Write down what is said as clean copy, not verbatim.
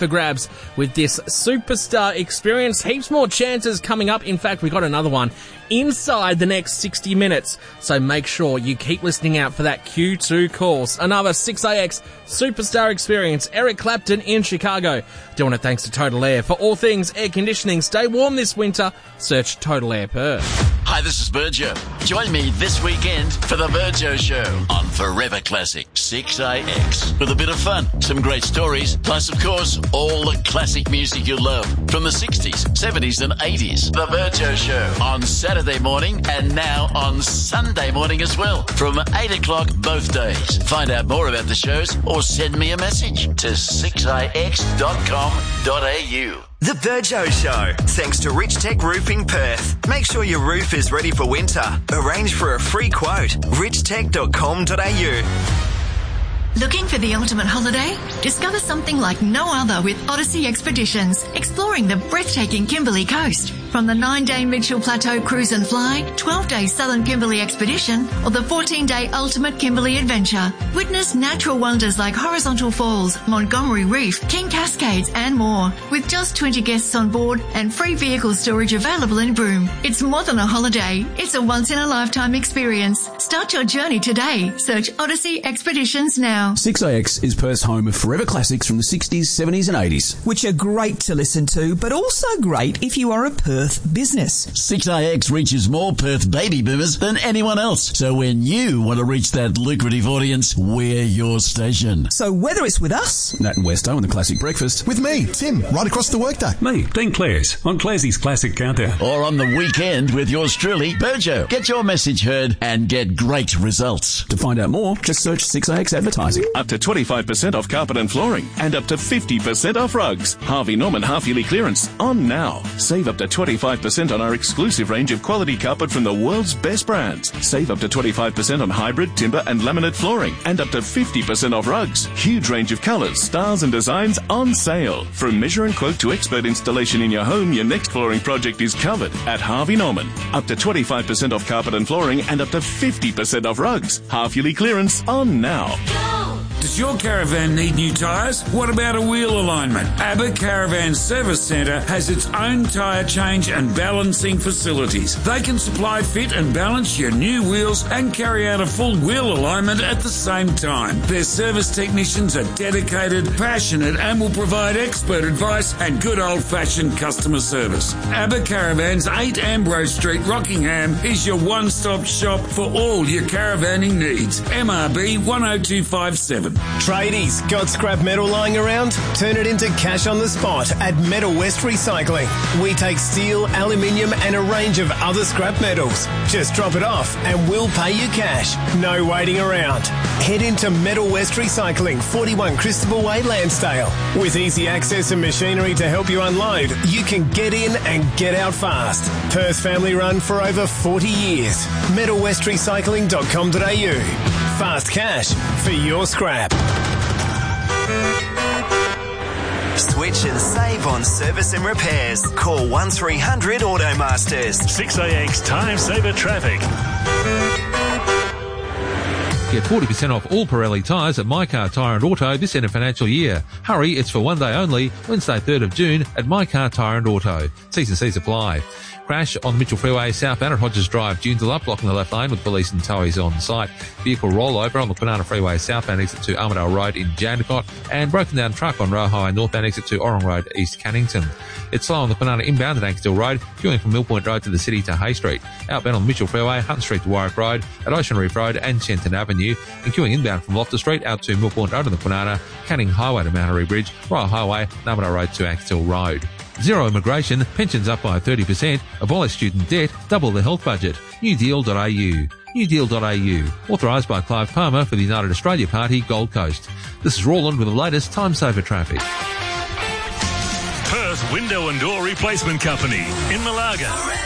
for grabs with this Superstar Experience. Heaps more chances coming up. In fact, we got another one inside the next 60 minutes. So make sure you keep listening out for that Q2 course. Another 6AX Superstar Experience. Eric Clapton in Chicago. Doing it thanks to Total Air. For all things air conditioning, stay warm this winter. Search Total Air Perth. Hi, this is Virgio. Join me this weekend for the Virgio Show on Forever Classic 6AX. With a bit of fun, some great stories, plus, of course, all the classic music you love from the 60s, 70s and 80s. The Virgio Show on Saturday morning and now on Sunday morning as well from 8 o'clock both days. Find out more about the shows or send me a message to 6ix.com.au. The Virgio Show, thanks to Rich Tech Roofing Perth. Make sure your roof is ready for winter. Arrange for a free quote. richtech.com.au. Looking for the ultimate holiday? Discover something like no other with Odyssey Expeditions, exploring the breathtaking Kimberley coast. From the 9-day Mitchell Plateau Cruise and Fly, 12-day Southern Kimberley Expedition, or the 14-day Ultimate Kimberley Adventure. Witness natural wonders like Horizontal Falls, Montgomery Reef, King Cascades and more. With just 20 guests on board and free vehicle storage available in Broome. It's more than a holiday. It's a once-in-a-lifetime experience. Start your journey today. Search Odyssey Expeditions now. 6AX is Perth's home of forever classics from the 60s, 70s and 80s. Which are great to listen to, but also great if you are a Perth business. 6AX reaches more Perth baby boomers than anyone else. So when you want to reach that lucrative audience, we're your station. So whether it's with us, Nat and Westo on the Classic Breakfast. With me, Tim, right across the workday. Me, Dean Clares, on Clarsey's Classic Countdown. Or on the weekend with yours truly, Virgio. Get your message heard and get great results. To find out more, just search 6AX Advertising. Up to 25% off carpet and flooring and up to 50% off rugs. Harvey Norman half-yearly clearance on now. Save up to 25% on our exclusive range of quality carpet from the world's best brands. Save up to 25% on hybrid, timber and laminate flooring and up to 50% off rugs. Huge range of colours, styles and designs on sale. From measure and quote to expert installation in your home, your next flooring project is covered at Harvey Norman. Up to 25% off carpet and flooring and up to 50% off rugs. Half-yearly clearance on now. Does your caravan need new tyres? What about a wheel alignment? ABBA Caravan Service Centre has its own tyre change and balancing facilities. They can supply, fit and balance your new wheels and carry out a full wheel alignment at the same time. Their service technicians are dedicated, passionate and will provide expert advice and good old-fashioned customer service. ABBA Caravans, 8 Ambrose Street, Rockingham is your one-stop shop for all your caravanning needs. MRB 10257. Tradies, got scrap metal lying around? Turn it into cash on the spot at Metal West Recycling. We take steel, aluminium and a range of other scrap metals. Just drop it off and we'll pay you cash. No waiting around. Head into Metal West Recycling, 41 Christabel Way, Lansdale. With easy access and machinery to help you unload, you can get in and get out fast. Perth family run for over 40 years. metalwestrecycling.com.au. Fast cash for your scrap. Switch and save on service and repairs. Call 1300 Automasters. 6AX Time Saver Traffic. Get 40% off all Pirelli tyres at My Car Tyre and Auto this end of financial year. Hurry, it's for one day only, Wednesday 3rd of June at My Car Tyre and Auto. T's and C's apply. Crash on the Mitchell Freeway southbound at Hodges Drive. Dunes are up, blocking the left lane with police and towies on site. Vehicle rollover on the Kwinana Freeway southbound exit to Armadale Road in Jandakot, and broken down truck on Roe Highway northbound exit to Orong Road, East Cannington. It's slow on the Kwinana inbound at Ankerstill Road, queuing from Mill Point Road to the city to Hay Street. Outbound on the Mitchell Freeway, Hunt Street to Warwick Road, at Ocean Reef Road and Shenton Avenue, and queuing inbound from Loftus Street out to Mill Point Road on the Kwinana, Canning Highway to Mount Harry Bridge, Royal Highway, Armadale Road to Ankerstill Road. Zero immigration, pensions up by 30%, abolish student debt, double the health budget. newdeal.au. newdeal.au. Authorised by Clive Palmer for the United Australia Party, Gold Coast. This is Roland with the latest Time Saver traffic. Perth Window and Door Replacement Company in Malaga.